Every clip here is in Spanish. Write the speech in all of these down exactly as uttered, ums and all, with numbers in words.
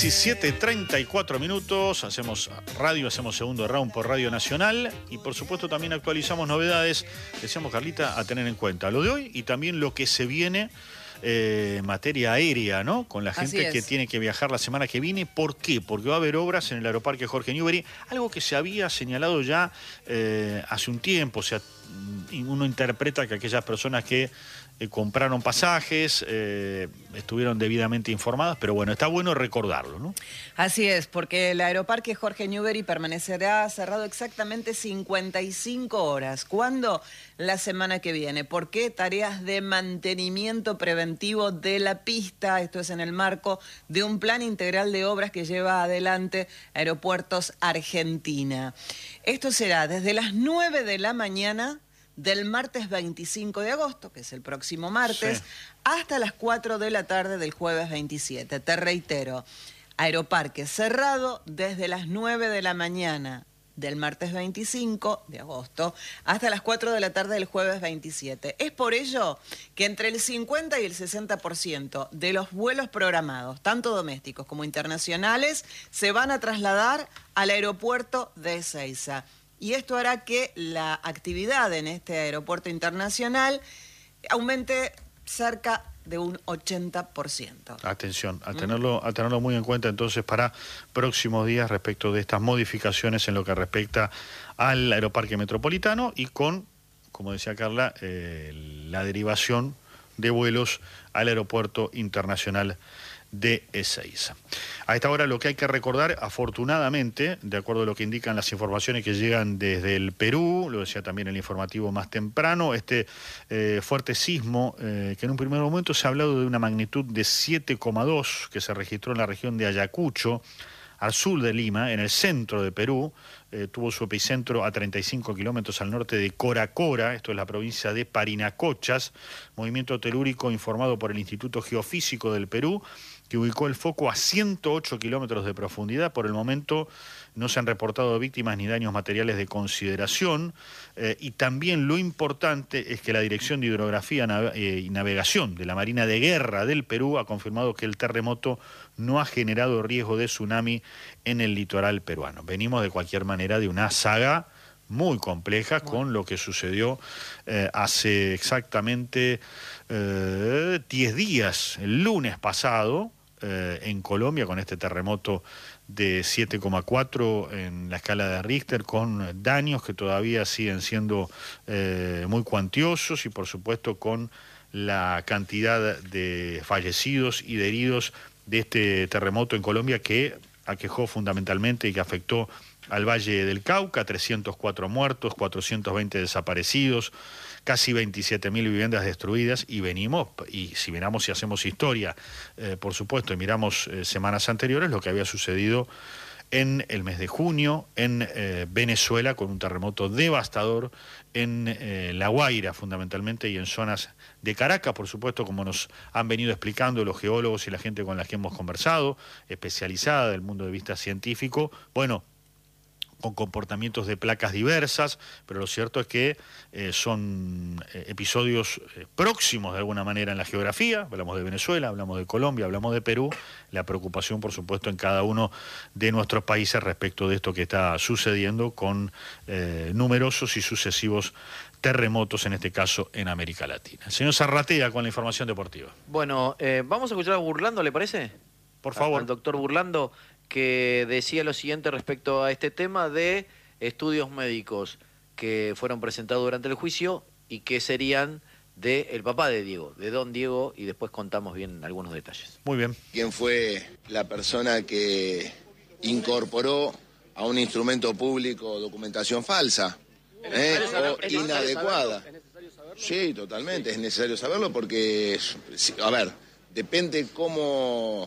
diecisiete treinta y cuatro minutos, hacemos radio, hacemos segundo round por Radio Nacional y por supuesto también actualizamos novedades, decíamos Carlita, a tener en cuenta lo de hoy y también lo que se viene eh, en materia aérea, ¿no? Con la gente que tiene que viajar la semana que viene. ¿Por qué? Porque va a haber obras en el Aeroparque Jorge Newbery, algo que se había señalado ya eh, hace un tiempo, o sea, uno interpreta que aquellas personas que Eh, compraron pasajes, eh, estuvieron debidamente informadas, pero bueno, está bueno recordarlo, ¿no? Así es, porque el Aeroparque Jorge Newbery permanecerá cerrado exactamente cincuenta y cinco horas. ¿Cuándo? La semana que viene. ¿Por qué? Tareas de mantenimiento preventivo de la pista. Esto es en el marco de un plan integral de obras que lleva adelante Aeropuertos Argentina. Esto será desde las nueve de la mañana del martes veinticinco de agosto, que es el próximo martes, sí, hasta las cuatro de la tarde del jueves veintisiete. Te reitero, Aeroparque cerrado desde las nueve de la mañana del martes veinticinco de agosto hasta las cuatro de la tarde del jueves veintisiete. Es por ello que entre el cincuenta y el sesenta por ciento de los vuelos programados, tanto domésticos como internacionales, se van a trasladar al aeropuerto de Ezeiza. Y esto hará que la actividad en este aeropuerto internacional aumente cerca de un ochenta por ciento. Atención, a tenerlo, a tenerlo muy en cuenta entonces para próximos días respecto de estas modificaciones en lo que respecta al aeroparque metropolitano y con, como decía Carla, eh, la derivación de vuelos al aeropuerto internacional de Ezeiza. A esta hora lo que hay que recordar, afortunadamente, de acuerdo a lo que indican las informaciones que llegan desde el Perú, lo decía también el informativo más temprano, este eh, fuerte sismo eh, que en un primer momento se ha hablado de una magnitud de siete coma dos que se registró en la región de Ayacucho, al sur de Lima, en el centro de Perú, eh, tuvo su epicentro a treinta y cinco kilómetros al norte de Coracora, esto es la provincia de Parinacochas, movimiento telúrico informado por el Instituto Geofísico del Perú, que ubicó el foco a ciento ocho kilómetros de profundidad. Por el momento no se han reportado víctimas ni daños materiales de consideración, eh, y también lo importante es que la Dirección de Hidrografía y Navegación de la Marina de Guerra del Perú ha confirmado que el terremoto no ha generado riesgo de tsunami en el litoral peruano. Venimos de cualquier manera de una saga muy compleja con lo que sucedió eh, hace exactamente eh, diez días, el lunes pasado, eh, en Colombia, con este terremoto de siete coma cuatro en la escala de Richter, con daños que todavía siguen siendo eh, muy cuantiosos y por supuesto con la cantidad de fallecidos y de heridos de este terremoto en Colombia que aquejó fundamentalmente y que afectó al Valle del Cauca, trescientos cuatro muertos, cuatrocientos veinte desaparecidos, casi veintisiete mil viviendas destruidas, y venimos, y si miramos y hacemos historia, eh, por supuesto, y miramos eh, semanas anteriores, lo que había sucedido en el mes de junio en eh, Venezuela, con un terremoto devastador en eh, La Guaira, fundamentalmente, y en zonas de Caracas, por supuesto, como nos han venido explicando los geólogos y la gente con la que hemos conversado, especializada del mundo de vista científico, bueno, con comportamientos de placas diversas, pero lo cierto es que eh, son eh, episodios eh, próximos de alguna manera en la geografía. Hablamos de Venezuela, hablamos de Colombia, hablamos de Perú, la preocupación por supuesto en cada uno de nuestros países respecto de esto que está sucediendo con eh, numerosos y sucesivos terremotos, en este caso en América Latina. El señor Zarratea con la información deportiva. Bueno, eh, vamos a escuchar a Burlando, ¿le parece? Por favor. Al doctor Burlando, que decía lo siguiente respecto a este tema de estudios médicos que fueron presentados durante el juicio y que serían del papá de Diego, de don Diego, y después contamos bien algunos detalles. Muy bien. ¿Quién fue la persona que incorporó a un instrumento público documentación falsa eh, o inadecuada? Sí, totalmente, es necesario saberlo porque, a ver, depende cómo...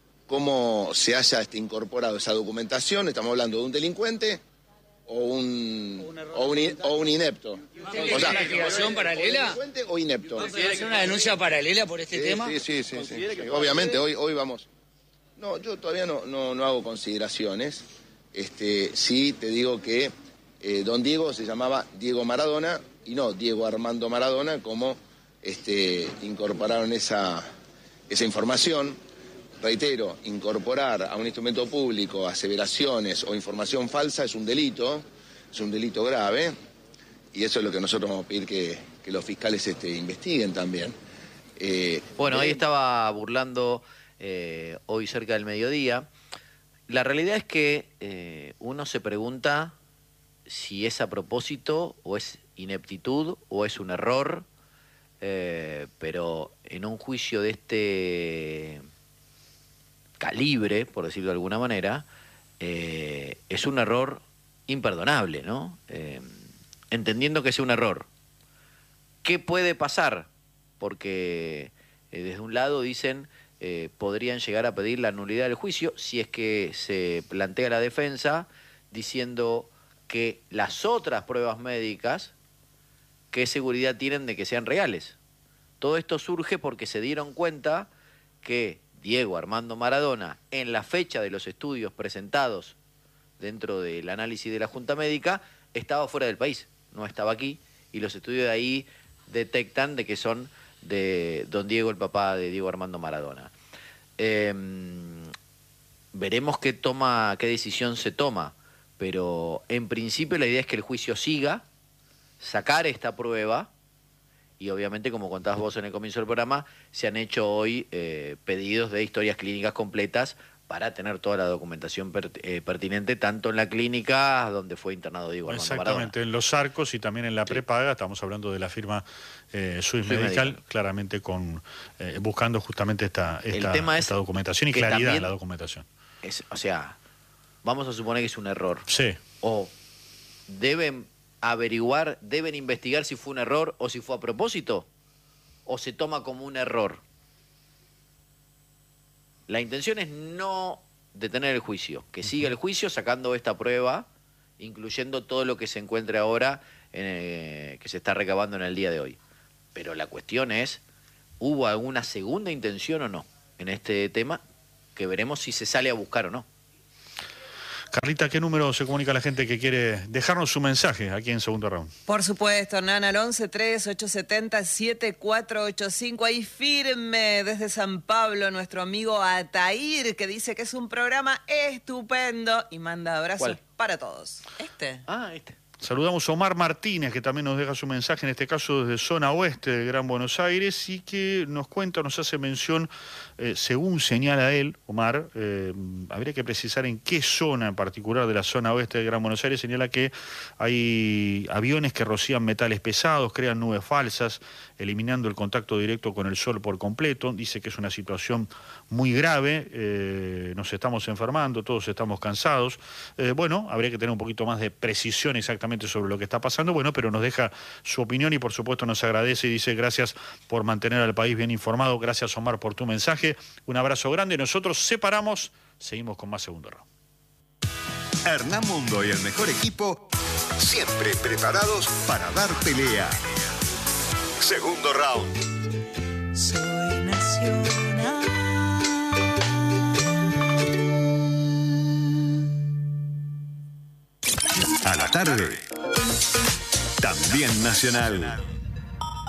cómo se haya este, incorporado esa documentación. Estamos hablando de un delincuente o un, o un, o un inepto. O sea, ¿una investigación paralela? ¿Delincuente o inepto? ¿Considera que una denuncia paralela por este sí, tema? Sí, sí, sí. sí, sí. Obviamente, hoy, hoy vamos... No, yo todavía no, no, no hago consideraciones. Este, sí te digo que eh, don Diego se llamaba Diego Maradona y no Diego Armando Maradona, como este, incorporaron esa, esa información. reitero, incorporar a un instrumento público aseveraciones o información falsa es un delito, es un delito grave, y eso es lo que nosotros vamos a pedir que, que los fiscales este, investiguen también. Eh, bueno, eh, ahí estaba burlando eh, hoy cerca del mediodía. La realidad es que eh, uno se pregunta si es a propósito o es ineptitud o es un error, eh, pero en un juicio de este calibre, por decirlo de alguna manera, eh, es un error imperdonable, ¿no? Eh, entendiendo que es un error. ¿Qué puede pasar? Porque eh, desde un lado dicen eh, podrían llegar a pedir la nulidad del juicio si es que se plantea la defensa diciendo que las otras pruebas médicas, ¿qué seguridad tienen de que sean reales? Todo esto surge porque se dieron cuenta que Diego Armando Maradona, en la fecha de los estudios presentados dentro del análisis de la Junta Médica, estaba fuera del país, no estaba aquí, y los estudios de ahí detectan de que son de don Diego, el papá de Diego Armando Maradona. Eh, veremos qué toma, qué decisión se toma, pero en principio la idea es que el juicio siga, sacar esta prueba, y obviamente, como contabas vos en el comienzo del programa, se han hecho hoy eh, pedidos de historias clínicas completas para tener toda la documentación per, eh, pertinente, tanto en la clínica donde fue internado Diego Armando Maradona. Exactamente, en los arcos y también en la Sí. prepaga, estamos hablando de la firma eh, Swiss Swiss Medical, Medical. claramente con eh, buscando justamente esta, esta, tema es esta documentación y que claridad también en la documentación. Es, o sea, vamos a suponer que es un error. Sí, O deben averiguar, deben investigar si fue un error o si fue a propósito, o se toma como un error. La intención es no detener el juicio, que siga el juicio sacando esta prueba, incluyendo todo lo que se encuentre ahora, eh, que se está recabando en el día de hoy. Pero la cuestión es, ¿hubo alguna segunda intención o no en este tema? Que veremos si se sale a buscar o no. Carlita, ¿qué número se comunica a la gente que quiere dejarnos su mensaje aquí en Segundo Round? Por supuesto, Hernán, al once tres ocho siete cero siete cuatro ocho cinco. Ahí firme desde San Pablo nuestro amigo Atair, que dice que es un programa estupendo y manda abrazos ¿Cuál? para todos. Este. Ah, este. Saludamos a Omar Martínez, que también nos deja su mensaje, en este caso desde zona oeste de Gran Buenos Aires, y que nos cuenta, nos hace mención, eh, según señala él, Omar, eh, habría que precisar en qué zona en particular de la zona oeste de Gran Buenos Aires, señala que hay aviones que rocían metales pesados, crean nubes falsas, eliminando el contacto directo con el sol por completo. Dice que es una situación muy grave, eh, nos estamos enfermando, todos estamos cansados. Eh, bueno, habría que tener un poquito más de precisión exactamente sobre lo que está pasando, bueno, pero nos deja su opinión y por supuesto nos agradece y dice gracias por mantener al país bien informado. Gracias, Omar, por tu mensaje. Un abrazo grande. Nosotros separamos, seguimos con más Segundo Round. Hernán Mundo y el mejor equipo, siempre preparados para dar pelea. Segundo Round. Soy nacional. A la tarde, también nacional.